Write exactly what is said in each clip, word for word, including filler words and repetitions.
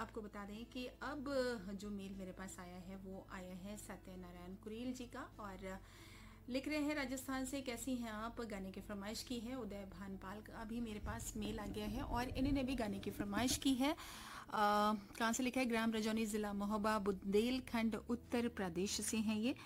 आपको बता दें कि अब जो मेल मेरे पास आया है वो आया है सत्यनारायण कुरेल जी का, और लिख रहे हैं राजस्थान से, कैसी हैं आप, गाने की फरमाइश की है। उदय भानपाल का भी मेरे पास मेल आ गया है और इन्होंने भी गाने की फरमाइश की है। कहाँ से लिखा है? ग्राम रजौनी, जिला महोबा, बुंदेलखंड, उत्तर प्रदेश से हैं ये।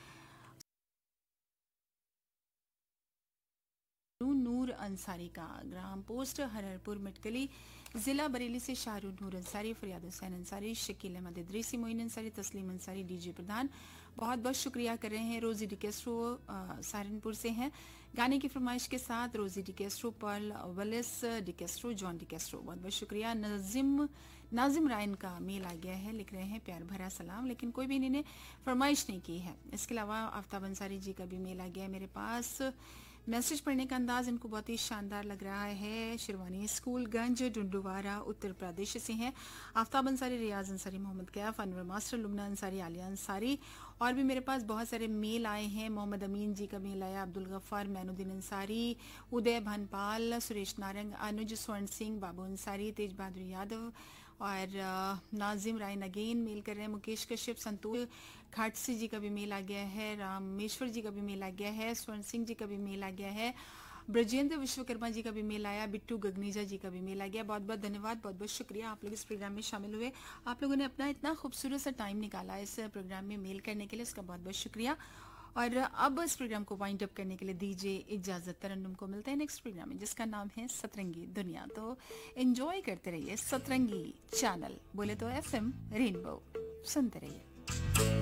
नूर अंसारी का, ग्राम पोस्ट हररपुर मटकली, जिला बरेली से शाहरुख नूर अंसारी, फरियाद हुसैन अंसारी, शकील अहमद इदरीसी, मोइन अंसारी, तस्लीम अंसारी, डीजे प्रधान, बहुत बहुत शुक्रिया कर रहे हैं। रोजी डिकेस्ट्रो सहारनपुर से हैं, गाने की फरमाइश के साथ रोजी डिकेस्ट्रो, पर्ल वलिस डिकेस्ट्रो, जॉन डिकेस्ट्रो, बहुत बहुत शुक्रिया। नाजिम नाजिम रायन का मेल आ गया है, लिख रहे हैं प्यार भरा सलाम, लेकिन कोई भी इन्होंने फरमाइश नहीं की है। इसके अलावा आफ्ताब अंसारी जी का भी मेल आ गया है मेरे पास। मैसेज पढ़ने का अंदाज इनको बहुत ही शानदार लग रहा है। शिरवानी स्कूलगंज, डुंडुवारा, उत्तर प्रदेश से हैं आफ्ताब अंसारी, रियाज अंसारी, मोहम्मद कैफ, अनवर मास्टर, लुमना अंसारी, आलिया अंसारी। और भी मेरे पास बहुत सारे मेल आए हैं। मोहम्मद अमीन जी का मेल आया, अब्दुल गफ्फार, मैनुद्दीन अंसारी, उदय भानपाल, सुरेश नारंग, अनुज स्वर्ण सिंह, बाबू अंसारी, तेज बहादुर यादव और नाजिम रायन अगेन मेल कर रहे हैं। मुकेश कश्यप, संतोष खाटसी जी का भी मेल आ गया है। रामेश्वर जी का भी मेल आ गया है। स्वर्ण सिंह जी का भी मेल आ गया है। ब्रजेंद्र विश्वकर्मा जी का भी मेल आया। बिट्टू गगनीजा जी का भी मेल आ गया। बहुत बहुत धन्यवाद, बहुत बहुत शुक्रिया, आप लोग इस प्रोग्राम में शामिल हुए। आप लोगों ने अपना इतना खूबसूरत सा टाइम निकाला इस प्रोग्राम में मेल करने के लिए, उसका बहुत बहुत शुक्रिया। और अब इस प्रोग्राम को वाइंड अप करने के लिए दीजिए इजाजत। तरन्नुम को मिलते हैं नेक्स्ट प्रोग्राम में, जिसका नाम है सतरंगी दुनिया। तो एंजॉय करते रहिए सतरंगी चैनल, बोले तो एफ एम रेनबो, सुनते रहिए।